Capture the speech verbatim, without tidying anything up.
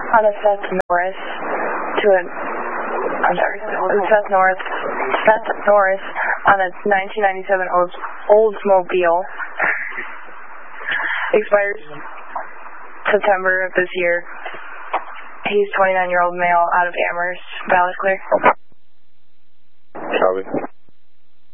on a Seth Norris to a, I'm sorry, Seth Norris, Seth Norris on a nineteen ninety-seven Olds, Oldsmobile. Expires September of this year. He's twenty-nine-year-old male out of Amherst, Valid Clear. Copy.